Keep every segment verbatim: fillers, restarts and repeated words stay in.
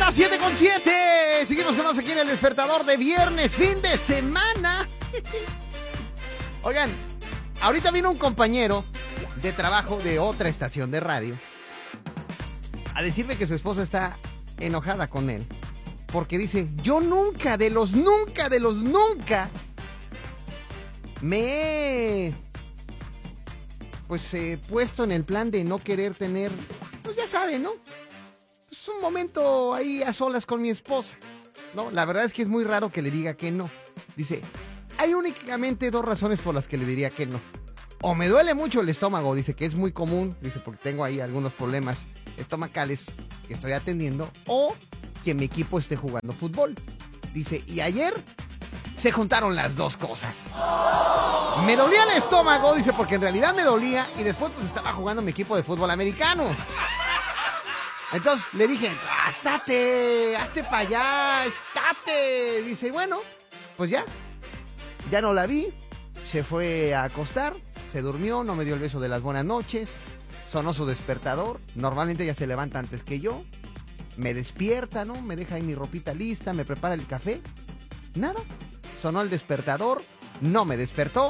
las siete con siete. Seguimos con más aquí en El Despertador de viernes, fin de semana. Oigan, ahorita vino un compañero de trabajo de otra estación de radio a decirme que su esposa está enojada con él. Porque dice, yo nunca, de los nunca, de los nunca, me he pues eh, puesto en el plan de no querer tener, pues ya saben, ¿no? Pues un momento ahí a solas con mi esposa. No, la verdad es que es muy raro que le diga que no. Dice, hay únicamente dos razones por las que le diría que no. O me duele mucho el estómago, dice que es muy común, dice porque tengo ahí algunos problemas estomacales que estoy atendiendo, o que mi equipo esté jugando fútbol. Dice, y ayer se juntaron las dos cosas. Me dolía el estómago, dice, porque en realidad me dolía, y después pues estaba jugando mi equipo de fútbol americano. Entonces le dije, estate, hazte para allá, estate. Dice, bueno, pues ya, ya no la vi, se fue a acostar, se durmió, no me dio el beso de las buenas noches, sonó su despertador, normalmente ella se levanta antes que yo, me despierta, ¿no? Me deja ahí mi ropita lista, me prepara el café, nada, sonó el despertador, no me despertó,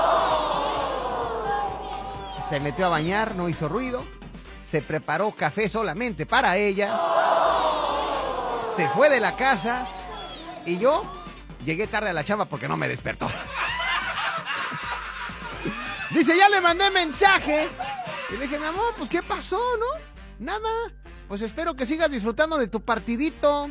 se metió a bañar, no hizo ruido, se preparó café solamente para ella, se fue de la casa y yo llegué tarde a la chamba porque no me despertó. Dice, ya le mandé mensaje y le dije, mi amor, pues ¿qué pasó, no? Nada, pues espero que sigas disfrutando de tu partidito.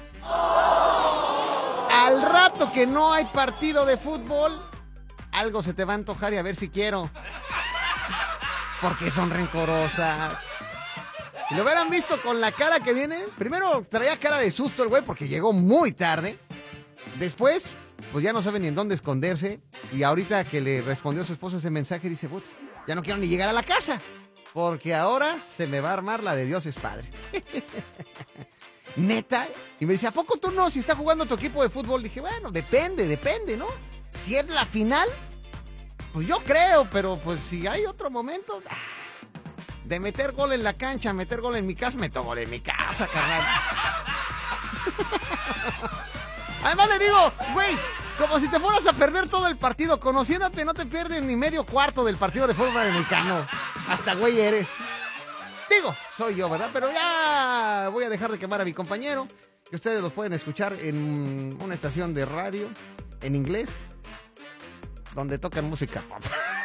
Al rato que no hay partido de fútbol, algo se te va a antojar y a ver si quiero. Porque son rencorosas. Y lo hubieran visto con la cara que viene. Primero traía cara de susto el güey porque llegó muy tarde. Después, pues ya no sabe ni en dónde esconderse. Y ahorita que le respondió su esposa ese mensaje, dice, putz, ya no quiero ni llegar a la casa, porque ahora se me va a armar la de Dios es Padre. Neta. Y me dice, ¿a poco tú no? Si está jugando tu equipo de fútbol. Dije, bueno, depende, depende, ¿no? Si es la final, pues yo creo, pero pues si hay otro momento de meter gol en la cancha, meter gol en mi casa, meto gol en mi casa, carnal. Además le digo, güey, como si te fueras a perder todo el partido. Conociéndote, no te pierdes ni medio cuarto del partido de fútbol americano. Hasta güey eres. Digo, soy yo, ¿verdad? Pero ya voy a dejar de quemar a mi compañero. Que ustedes los pueden escuchar en una estación de radio en inglés, donde tocan música pop.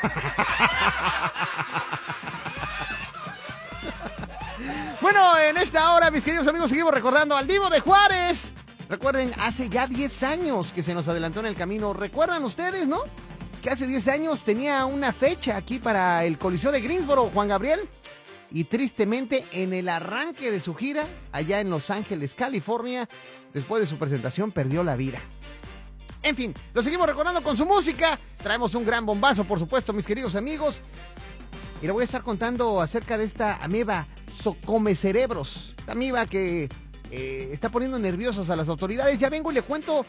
Bueno, en esta hora, mis queridos amigos, seguimos recordando al Divo de Juárez. Recuerden, hace ya diez años que se nos adelantó en el camino. ¿Recuerdan ustedes, no? Que hace diez años tenía una fecha aquí para el Coliseo de Greensboro, Juan Gabriel. Y tristemente, en el arranque de su gira, allá en Los Ángeles, California, después de su presentación, perdió la vida. En fin, lo seguimos recordando con su música. Traemos un gran bombazo, por supuesto, mis queridos amigos. Y le voy a estar contando acerca de esta ameba Comecerebros. Esta ameba que eh, está poniendo nerviosos a las autoridades. Ya vengo y le cuento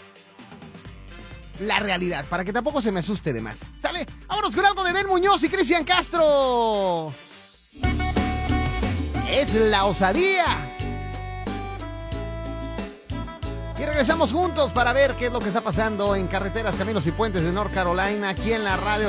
la realidad, para que tampoco se me asuste de más. ¿Sale? Vámonos con algo de Ben Muñoz y Cristian Castro. Es la osadía. Y regresamos juntos para ver qué es lo que está pasando en carreteras, caminos y puentes de North Carolina, aquí en la radio.